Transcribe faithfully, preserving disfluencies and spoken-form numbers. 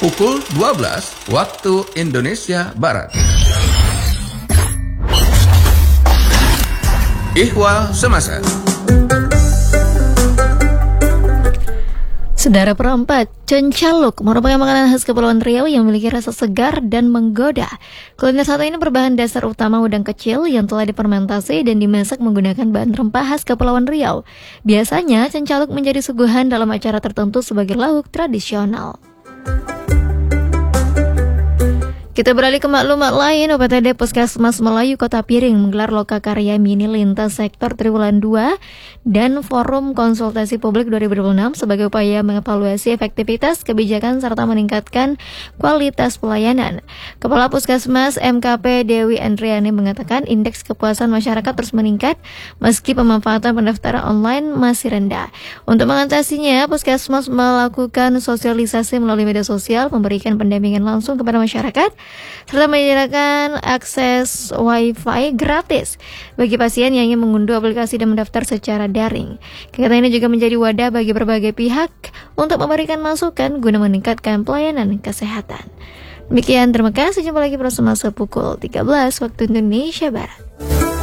pukul dua belas waktu Indonesia Barat. Ihwal Semasa. Saudara perempat, cencaluk merupakan makanan khas Kepulauan Riau yang memiliki rasa segar dan menggoda. Kuliner satu ini berbahan dasar utama udang kecil yang telah difermentasi dan dimasak menggunakan bahan rempah khas Kepulauan Riau. Biasanya, cencaluk menjadi suguhan dalam acara tertentu sebagai lauk tradisional. Kita beralih ke maklumat lain. O P T D Puskesmas Melayu Kota Piring menggelar lokakarya mini lintas sektor triwulan dua dan forum konsultasi publik dua ribu dua puluh enam sebagai upaya mengevaluasi efektivitas kebijakan serta meningkatkan kualitas pelayanan. Kepala Puskesmas M K P Dewi Andriani mengatakan indeks kepuasan masyarakat terus meningkat meski pemanfaatan pendaftaran online masih rendah. Untuk mengatasinya, Puskesmas melakukan sosialisasi melalui media sosial, memberikan pendampingan langsung kepada masyarakat, serta menyediakan akses wifi gratis bagi pasien yang ingin mengunduh aplikasi dan mendaftar secara daring. Kegiatan ini juga menjadi wadah bagi berbagai pihak untuk memberikan masukan guna meningkatkan pelayanan kesehatan. Demikian, terima kasih. Jumpa lagi bersama pukul tiga belas waktu Indonesia Barat.